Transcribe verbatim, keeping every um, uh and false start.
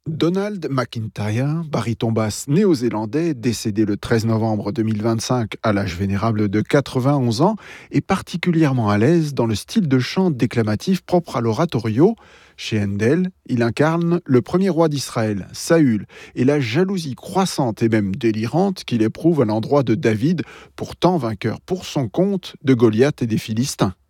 Donald McIntyre, baryton basse néo-zélandais, décédé le treize novembre deux mille vingt-cinq à l'âge vénérable de quatre-vingt-onze ans, est particulièrement à l'aise dans le style de chant déclamatif propre à l'oratorio. Chez Handel, il incarne le premier roi d'Israël, Saül, et la jalousie croissante et même délirante qu'il éprouve à l'endroit de David, pourtant vainqueur pour son compte de Goliath et des Philistins.